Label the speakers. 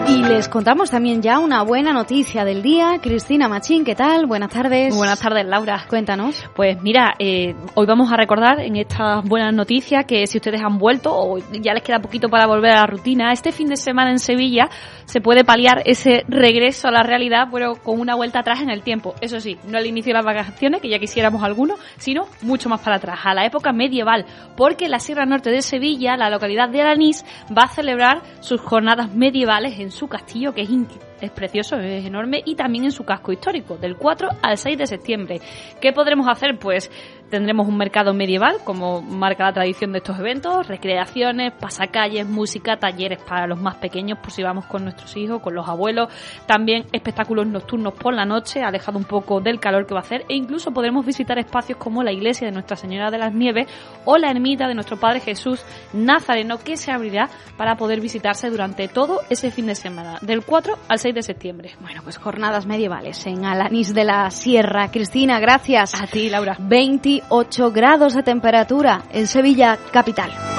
Speaker 1: Y les contamos también ya una buena noticia del día. Cristina Machín, ¿qué tal? Buenas tardes.
Speaker 2: Buenas tardes, Laura.
Speaker 1: Cuéntanos.
Speaker 2: Pues mira, hoy vamos a recordar en estas buenas noticias que si ustedes han vuelto o ya les queda poquito para volver a la rutina, este fin de semana en Sevilla se puede paliar ese regreso a la realidad, pero con una vuelta atrás en el tiempo. Eso sí, no al inicio de las vacaciones, que ya quisiéramos algunos, sino mucho más para atrás, a la época medieval, porque la Sierra Norte de Sevilla, la localidad de Alanís, va a celebrar sus jornadas medievales en su castillo, que es precioso, es enorme, y también en su casco histórico, del 4 al 6 de septiembre. ¿Qué podremos hacer? Pues tendremos un mercado medieval, como marca la tradición de estos eventos, recreaciones, pasacalles, música, talleres para los más pequeños, por si vamos con nuestros hijos, con los abuelos, también espectáculos nocturnos por la noche, alejado un poco del calor que va a hacer, e incluso podremos visitar espacios como la iglesia de Nuestra Señora de las Nieves o la ermita de nuestro Padre Jesús Nazareno, que se abrirá para poder visitarse durante todo ese fin de semana, del 4 al 6 de septiembre.
Speaker 1: Bueno, pues jornadas medievales en Alanís de la Sierra. Cristina, gracias.
Speaker 2: A ti, Laura.
Speaker 1: 28 grados de temperatura en Sevilla capital.